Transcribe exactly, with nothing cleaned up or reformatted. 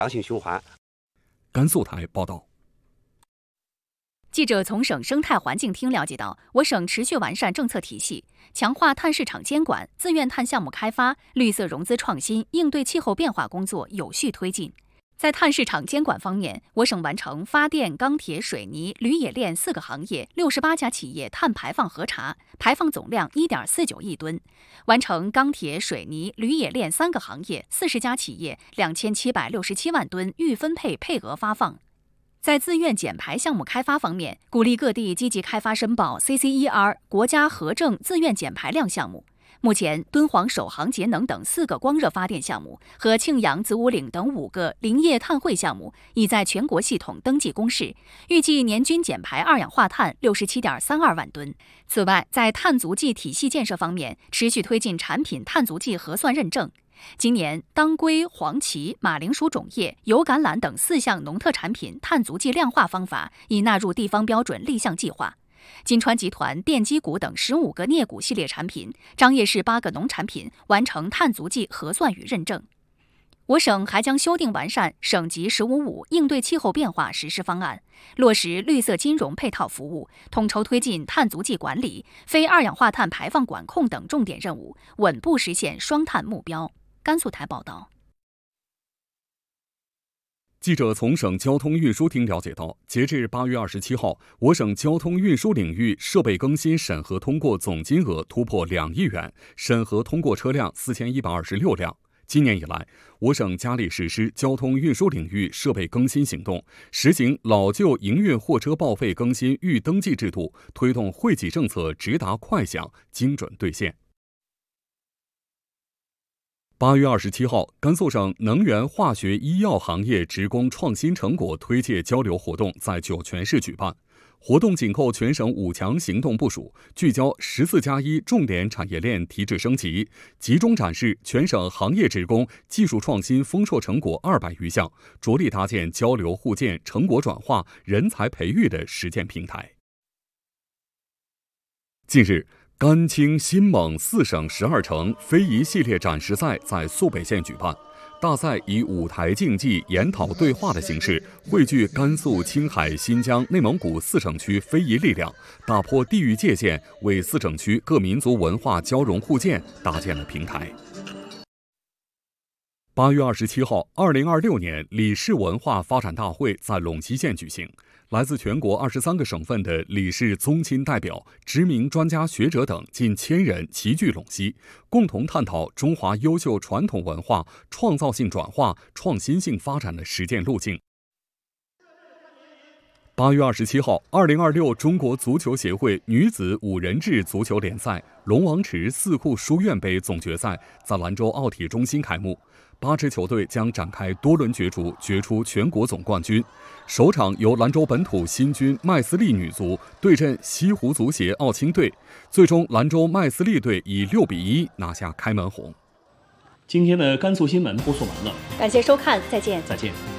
良性循环。 甘肃台报道。 记者从省生态环境厅了解到，我省持续完善政策体系，强化碳市场监管，自愿碳项目开发、绿色融资创新、应对气候变化工作有序推进。在碳市场监管方面，我省完成发电、钢铁、水泥、铝冶炼四个行业六十八家企业碳排放核查，排放总量 一点四九亿吨；完成钢铁、水泥、铝冶炼三个行业四十家企业两千七百六十七万吨预分配配额发放。在自愿减排项目开发方面，鼓励各地积极开发申报 C C E R 国家核证自愿减排量项目。目前，敦煌首航节能等四个光热发电项目和庆阳子午岭等五个林业碳汇项目已在全国系统登记公示，预计年均减排二氧化碳 六十七点三二万吨。此外，在碳足迹体系建设方面，持续推进产品碳足迹核算认证。今年，当归、黄芪、马铃薯种叶、油橄榄等四项农特产品碳足迹量化方法已纳入地方标准立项计划。金川集团电机股等十五个镍钴系列产品，张掖市八个农产品完成碳足迹核算与认证。我省还将修订完善省级“十五五”应对气候变化实施方案，落实绿色金融配套服务，统筹推进碳足迹管理、非二氧化碳排放管控等重点任务，稳步实现双碳目标。甘肃台报道。 记者从省交通运输厅了解到，截至八月二十七号，我省交通运输领域设备更新审核通过总金额突破两亿元，审核通过车辆四千一百二十六辆。今年以来，我省加力实施交通运输领域设备更新行动，实行老旧营运货车报废更新预登记制度，推动惠企政策直达快响，精准兑现。八月二十七号，甘肃省能源化学医药行业职工创新成果推介交流活动在酒泉市举办。活动紧扣全省五强行动部署，聚焦十四加一重点产业链提质升级，集中展示全省行业职工技术创新丰硕成果二百余项，着力搭建交流互鉴、成果转化、人才培育的实践平台。近日，甘青新蒙四省十二城非遗系列展示赛在肃北县举办。大赛以舞台竞技、研讨对话的形式，汇聚甘肃、青海、新疆、内蒙古四省区非遗力量，打破地域界限，为四省区各民族文化交融互鉴搭建了平台。八月二十七号，二零二六年理事文化发展大会在陇西县举行。来自全国二十三个省份的理事宗亲代表、知名专家学者等近千人齐聚陇西，共同探讨中华优秀传统文化创造性转化、创新性发展的实践路径。八月二十七号，二零二六中国足球协会女子五人制足球联赛龙王池四库书院杯总决赛在兰州奥体中心开幕。八支球队将展开多轮角逐，决出全国总冠军。首场由兰州本土新军麦斯利女足对阵西湖足协奥青队，最终兰州麦斯利队以六比一拿下开门红。 今天的甘肃新闻播送完了， 感谢收看，再见。 再见。